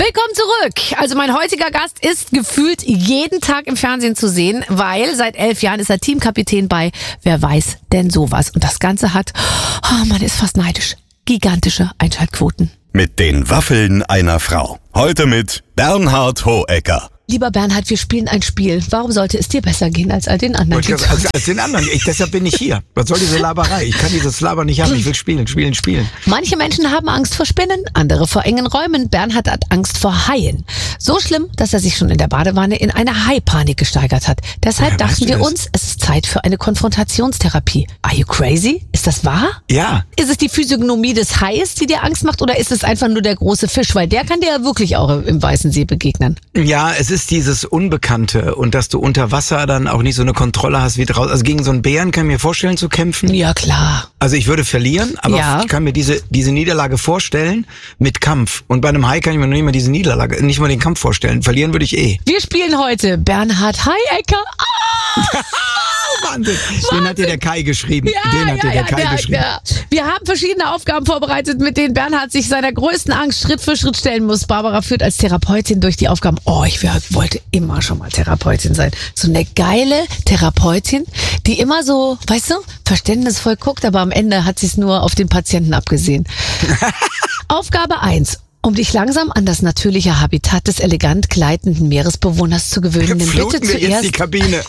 Willkommen zurück. Also mein heutiger Gast ist gefühlt jeden Tag im Fernsehen zu sehen, weil seit 11 Jahren ist er Teamkapitän bei Wer weiß denn sowas. Und das Ganze hat, man ist fast neidisch, gigantische Einschaltquoten. Mit den Waffeln einer Frau. Heute mit Bernhard Hohecker. Lieber Bernhard, wir spielen ein Spiel. Warum sollte es dir besser gehen als all den anderen? Als den anderen. Deshalb bin ich hier. Was soll diese Laberei? Ich kann dieses Laber nicht haben. Ich will spielen. Manche Menschen haben Angst vor Spinnen, andere vor engen Räumen. Bernhard hat Angst vor Haien. So schlimm, dass er sich schon in der Badewanne in eine Haipanik gesteigert hat. Deshalb dachten wir uns, es ist Zeit für eine Konfrontationstherapie. Are you crazy? Ist das wahr? Ja. Ist es die Physiognomie des Hais, die dir Angst macht, oder ist es einfach nur der große Fisch? Weil der kann dir ja wirklich auch im Weißen See begegnen. Ja, es ist dieses Unbekannte und dass du unter Wasser dann auch nicht so eine Kontrolle hast wie draußen. Also gegen so einen Bären kann ich mir vorstellen zu kämpfen. Ja, klar. Also ich würde verlieren, aber ich kann mir diese Niederlage vorstellen mit Kampf. Und bei einem Hai kann ich mir noch nicht mal diese Niederlage, nicht mal den Kampf vorstellen. Verlieren würde ich eh. Wir spielen heute Bernhard Hohecker. Wahnsinn. Den hat dir der Kai geschrieben. Wir haben verschiedene Aufgaben vorbereitet, mit denen Bernhard sich seiner größten Angst Schritt für Schritt stellen muss. Barbara führt als Therapeutin durch die Aufgaben. Ich wollte immer schon mal Therapeutin sein. So eine geile Therapeutin, die immer so, weißt du, verständnisvoll guckt, aber am Ende hat sie es nur auf den Patienten abgesehen. Aufgabe 1. Um dich langsam an das natürliche Habitat des elegant gleitenden Meeresbewohners zu gewöhnen, nimm bitte Fluten wir jetzt zuerst die Kabine.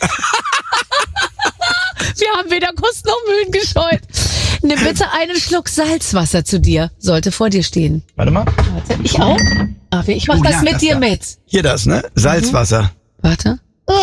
Wir haben weder Kosten noch Mühen gescheut. Nimm bitte einen Schluck Salzwasser zu dir. Sollte vor dir stehen. Warte mal. Warte, ich auch? Ich mach das mit dir mit. Hier das, ne? Salzwasser. Warte.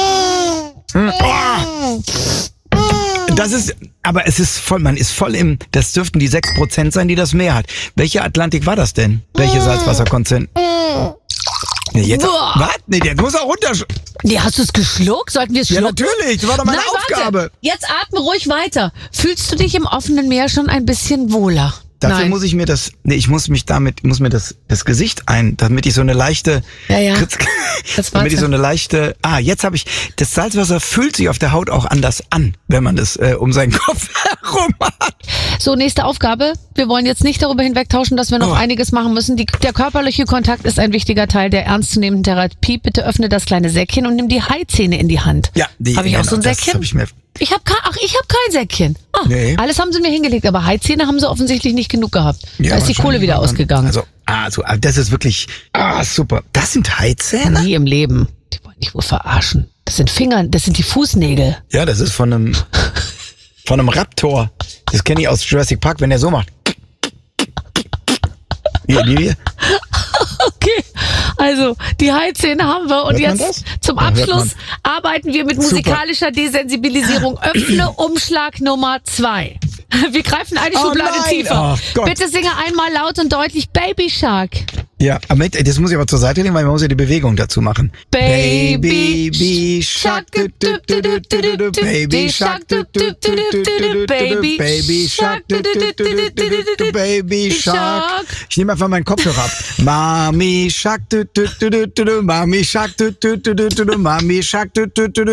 Das ist, aber es ist voll, man ist voll das dürften die 6% sein, die das Meer hat. Welcher Atlantik war das denn? Welche Salzwasserkonzentration? Nee, jetzt, was? Nee, der muss auch runter. Nee, hast du es geschluckt? Sollten wir es schlucken? Ja, natürlich, das war doch meine Aufgabe. Warte. Jetzt atme ruhig weiter. Fühlst du dich im offenen Meer schon ein bisschen wohler? Dafür Nein. muss ich mir ich muss mir das Gesicht damit ich so eine leichte, damit ich so eine leichte, jetzt habe ich, das Salzwasser fühlt sich auf der Haut auch anders an, wenn man das um seinen Kopf herum hat. So, nächste Aufgabe. Wir wollen jetzt nicht darüber hinwegtauschen, dass wir noch einiges machen müssen. Der körperliche Kontakt ist ein wichtiger Teil der ernstzunehmenden Therapie. Bitte öffne das kleine Säckchen und nimm die Haizähne in die Hand. Ja, habe ich auch so ein Säckchen? Ich habe kein Säckchen. Nee. Alles haben sie mir hingelegt, aber Haizähne haben sie offensichtlich nicht genug gehabt. Da ist die Kohle wieder ausgegangen. Also, das ist wirklich, super. Das sind Haizähne? Nie im Leben. Die wollen dich wohl verarschen. Das sind das sind die Fußnägel. Ja, das ist von einem Raptor. Das kenne ich aus Jurassic Park, wenn der so macht. Hier. Okay, also die Haizähne haben wir und jetzt zum Abschluss arbeiten wir mit musikalischer Desensibilisierung. Öffne Umschlag Nummer 2. Wir greifen eine Schublade tiefer. Bitte singe einmal laut und deutlich Baby Shark. Ja, aber das muss ich aber zur Seite nehmen, weil man muss ja die Bewegung dazu machen. Baby Shark, Baby Shark, Baby Shark, Baby Shark. Ich nehme einfach meinen Kopfhörer ab. Mami Shark, Mami Shark, Mami Shark,